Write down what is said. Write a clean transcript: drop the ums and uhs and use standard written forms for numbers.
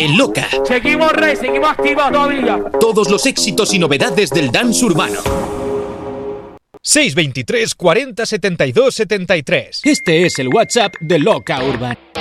en Loca. Seguimos rey, seguimos activos todavía. Todos los éxitos y novedades del dance urbano. 623 40 72 73. Este es el WhatsApp de Loca Urban.